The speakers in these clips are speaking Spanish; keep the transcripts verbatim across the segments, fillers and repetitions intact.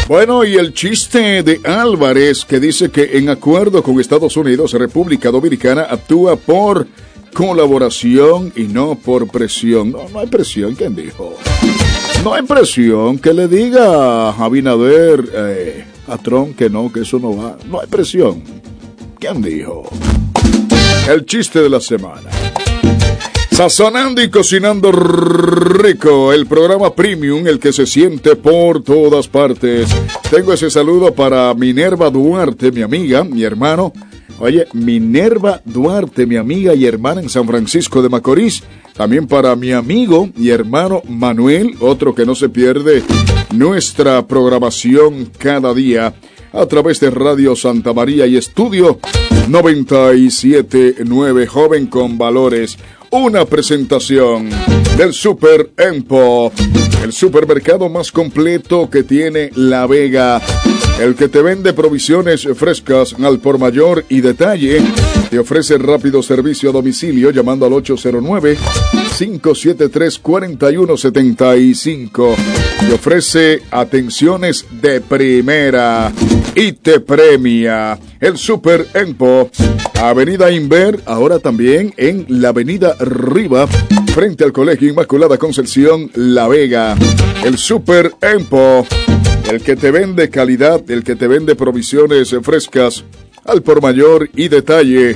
Bueno, y el chiste de Álvarez, que dice que en acuerdo con Estados Unidos, República Dominicana actúa por colaboración y no por presión. No, no hay presión, ¿quién dijo? No hay presión, que le diga a Abinader, eh, a Trump que no, que eso no va. No hay presión. ¿Quién dijo? El chiste de la semana. Sazonando y cocinando rico, el programa Premium, el que se siente por todas partes. Tengo ese saludo para Minerva Duarte, mi amiga, mi hermano. Oye, Minerva Duarte, mi amiga y hermana en San Francisco de Macorís. También para mi amigo y hermano Manuel, otro que no se pierde nuestra programación cada día a través de Radio Santa María y Estudio noventa y siete punto nueve, Joven con Valores. Una presentación del Super Empo, el supermercado más completo que tiene La Vega, el que te vende provisiones frescas al por mayor y detalle. Te ofrece rápido servicio a domicilio llamando al ocho cero nueve, cinco siete tres, cuatro uno siete cinco. Te ofrece atenciones de primera y te premia. El Super Empo, Avenida Inver, ahora también en la Avenida Riva, frente al Colegio Inmaculada Concepción, La Vega. El Super Empo, el que te vende calidad, el que te vende provisiones frescas al por mayor y detalle,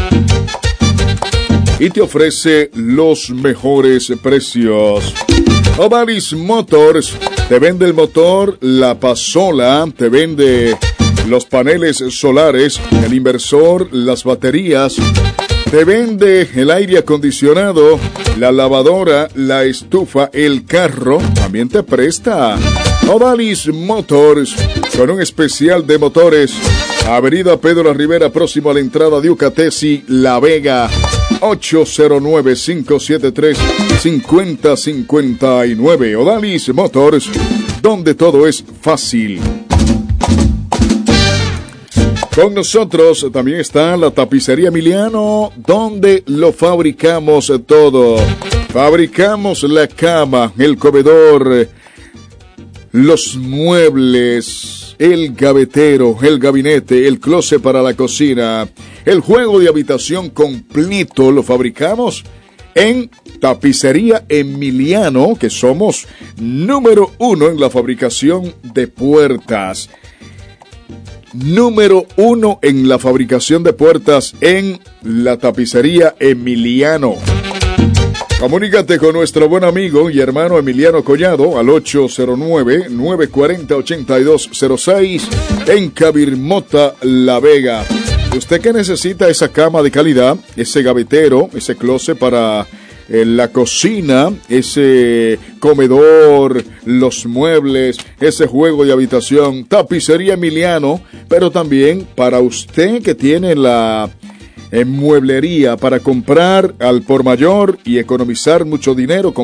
y te ofrece los mejores precios. Ovalis Motors te vende el motor, la pasola, te vende los paneles solares, el inversor, las baterías, te vende el aire acondicionado, la lavadora, la estufa, el carro, también te presta. Ovalis Motors, con un especial de motores, Avenida Pedro Rivera, próximo a la entrada de Ucatesi, La Vega, ocho cero nueve, cinco siete tres, cinco cero cinco nueve. Ovalis Motors, donde todo es fácil. Con nosotros también está la Tapicería Emiliano, donde lo fabricamos todo. Fabricamos la cama, el comedor, los muebles, el gavetero, el gabinete, el closet para la cocina, el juego de habitación completo lo fabricamos en Tapicería Emiliano, que somos número uno en la fabricación de puertas. Número uno en la fabricación de puertas en la Tapicería Emiliano. Comunícate con nuestro buen amigo y hermano Emiliano Collado al ocho cero nueve, nueve cuatro cero, ocho dos cero seis en Cabirmota, La Vega. Usted que necesita esa cama de calidad, ese gavetero, ese closet para eh, la cocina, ese comedor, los muebles, ese juego de habitación, Tapicería Emiliano, pero también para usted que tiene la en mueblería para comprar al por mayor y economizar mucho dinero.